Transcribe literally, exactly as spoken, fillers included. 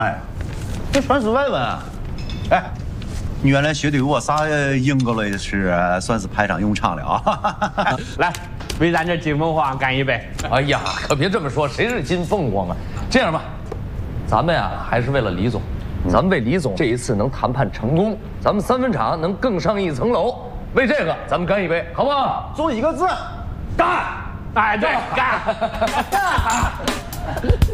哎，这全是外文啊！哎，你原来学对我啥英格类是算是派上用场了啊！ 来，为咱这金凤凰干一杯！ 哎呀，可别这么说，谁是金凤凰啊？这样吧，咱们呀还是为了李总，咱们为李总这一次能谈判成功，咱们三分厂能更上一层楼，为这个咱们干一杯，好不好？ 就一个字， 干！哎，对，干！干！